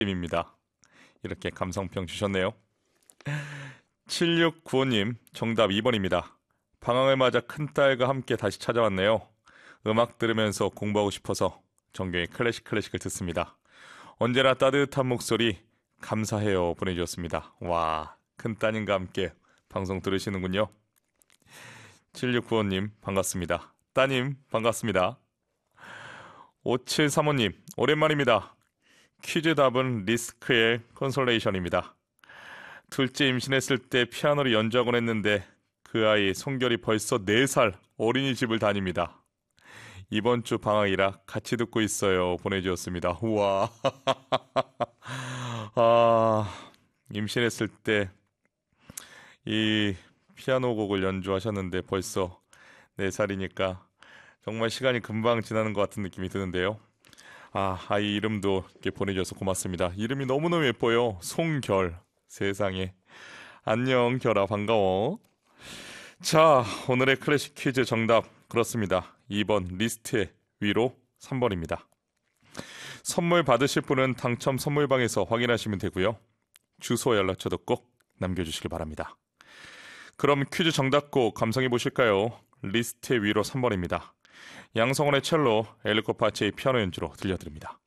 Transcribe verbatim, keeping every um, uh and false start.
입니다. 이렇게 감상평 주셨네요. 칠육구오님 정답 이 번입니다. 방학을 맞아 큰딸과 함께 다시 찾아왔네요. 음악 들으면서 공부하고 싶어서 정경의 클래식 클래식을 듣습니다. 언제나 따뜻한 목소리 감사해요 보내주셨습니다. 와, 큰따님과 함께 방송 들으시는군요. 칠육구오님 반갑습니다. 따님 반갑습니다. 오칠삼오님 오랜만입니다. 퀴즈 답은 리스크의 컨솔레이션입니다. 둘째 임신했을 때 피아노를 연주하곤 했는데 그 아이 송결이 벌써 네 살 어린이집을 다닙니다. 이번 주 방학이라 같이 듣고 있어요 보내주셨습니다. 우와. 아, 임신했을 때 이 피아노 곡을 연주하셨는데 벌써 네 살이니까 정말 시간이 금방 지나는 것 같은 느낌이 드는데요. 아, 아이 이름도 이렇게 보내주셔서 고맙습니다. 이름이 너무너무 예뻐요. 송결. 세상에. 안녕 결아 반가워. 자, 오늘의 클래식 퀴즈 정답 그렇습니다. 이 번 리스트의 위로 삼 번입니다. 선물 받으실 분은 당첨 선물방에서 확인하시면 되고요. 주소 연락처도 꼭 남겨주시기 바랍니다. 그럼 퀴즈 정답곡 감상해 보실까요? 리스트의 위로 삼 번입니다. 양성원의 첼로, 엘리코 파체의 피아노 연주로 들려드립니다.